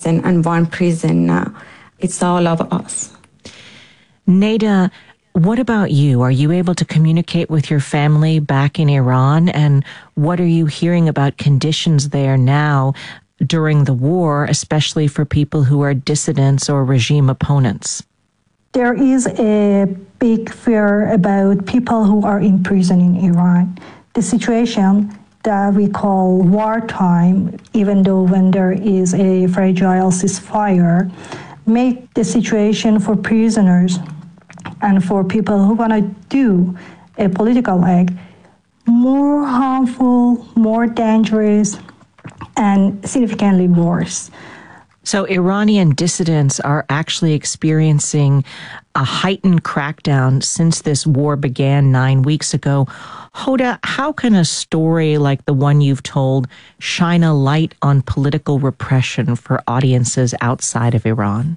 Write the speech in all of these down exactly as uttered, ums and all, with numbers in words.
person and one prison now. It's all of us. Neda, what about you? Are you able to communicate with your family back in Iran? And what are you hearing about conditions there now during the war, especially for people who are dissidents or regime opponents? There is a big fear about people who are in prison in Iran. The situation that we call wartime, even though when there is a fragile ceasefire, make the situation for prisoners and for people who want to do a political act more harmful, more dangerous, and significantly worse. So Iranian dissidents are actually experiencing a heightened crackdown since this war began nine weeks ago. Hoda, how can a story like the one you've told shine a light on political repression for audiences outside of Iran?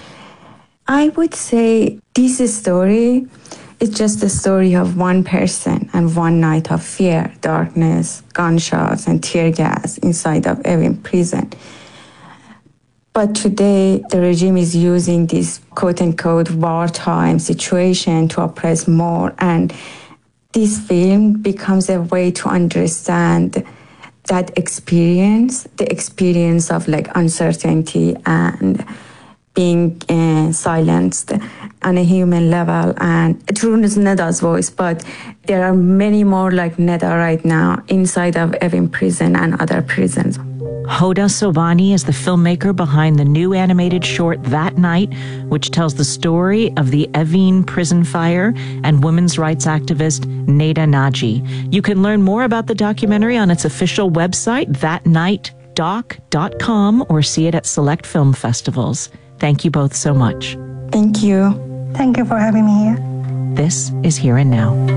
I would say this story is just the story of one person and one night of fear, darkness, gunshots, and tear gas inside of Evin prison. But today, the regime is using this quote-unquote wartime situation to oppress more. And this film becomes a way to understand that experience, the experience of like uncertainty and being uh, silenced on a human level. And through Neda's voice, but there are many more like Neda right now inside of Evin prison and other prisons. Hoda Sobhani is the filmmaker behind the new animated short That Night, which tells the story of the Evin prison fire and women's rights activist Neda Naji. You can learn more about the documentary on its official website, that night doc dot com, or see it at select film festivals. Thank you both so much. Thank you. Thank you for having me here. This is Here and Now.